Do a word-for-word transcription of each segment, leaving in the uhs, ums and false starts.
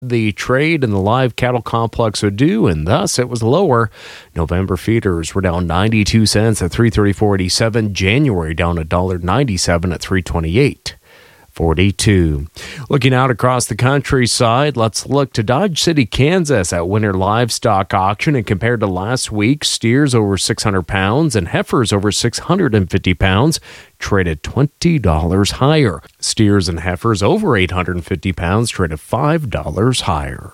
the trade in the live cattle complex would do, and thus it was lower. November feeders were down ninety-two cents at three thirty-four eighty-seven. January down one dollar ninety-seven at three twenty-eight forty-two. Looking out across the countryside, let's look to Dodge City, Kansas at winter livestock auction, and compared to last week, steers over six hundred pounds and heifers over six hundred fifty pounds traded twenty dollars higher. Steers and heifers over eight hundred fifty pounds traded five dollars higher.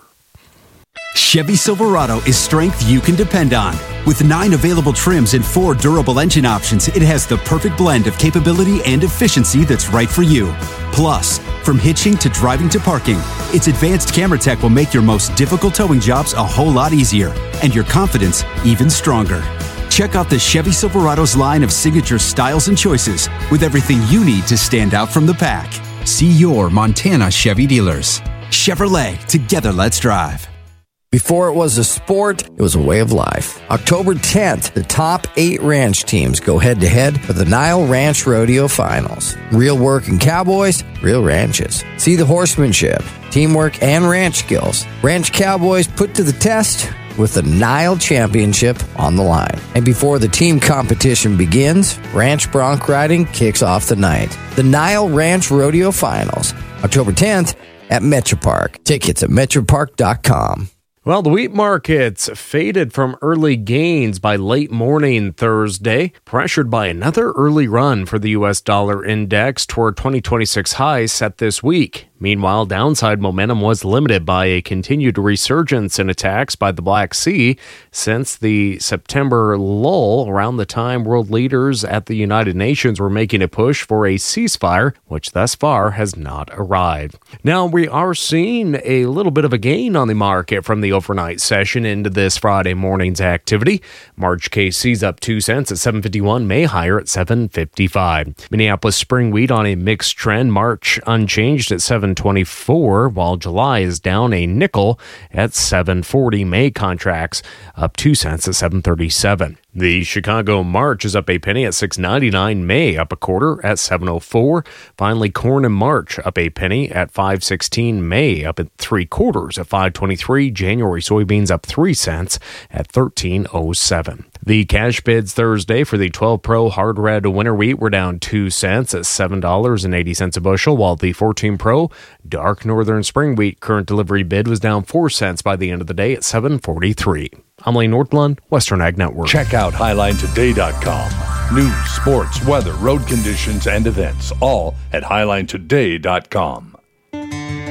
Chevy Silverado is strength you can depend on. With nine available trims and four durable engine options, it has the perfect blend of capability and efficiency that's right for you. Plus, from hitching to driving to parking, its advanced camera tech will make your most difficult towing jobs a whole lot easier and your confidence even stronger. Check out the Chevy Silverado's line of signature styles and choices with everything you need to stand out from the pack. See your Montana Chevy dealers. Chevrolet, together let's drive. Before it was a sport, it was a way of life. October tenth, the top eight ranch teams go head-to-head for the Nile Ranch Rodeo Finals. Real working cowboys, real ranches. See the horsemanship, teamwork, and ranch skills. Ranch cowboys put to the test with the Nile Championship on the line. And before the team competition begins, ranch bronc riding kicks off the night. The Nile Ranch Rodeo Finals, October tenth at Metropark. Tickets at metro park dot com. Well, the wheat markets faded from early gains by late morning Thursday, pressured by another early run for the U S dollar index toward twenty twenty-six highs set this week. Meanwhile, downside momentum was limited by a continued resurgence in attacks by the Black Sea since the September lull, around the time world leaders at the United Nations were making a push for a ceasefire, which thus far has not arrived. Now, we are seeing a little bit of a gain on the market from the overnight session into this Friday morning's activity. March K C's up two cents at seven fifty-one, May higher at seven fifty-five. Minneapolis spring wheat on a mixed trend, March unchanged at seven twenty-four, while July is down a nickel at seven forty. May contracts up two cents at seven thirty-seven. The Chicago March is up a penny at six ninety-nine. May up a quarter at seven oh four. Finally, corn in March up a penny at five sixteen. May up at three quarters at five twenty-three. January soybeans up three cents at thirteen oh seven. The cash bids Thursday for the twelve Pro hard red winter wheat were down two cents at seven dollars and eighty cents a bushel, while the fourteen Pro dark northern spring wheat current delivery bid was down four cents by the end of the day at seven forty-three. I'm Lane Nordlund, Western Ag Network. Check out highline today dot com. News, sports, weather, road conditions, and events, all at highline today dot com.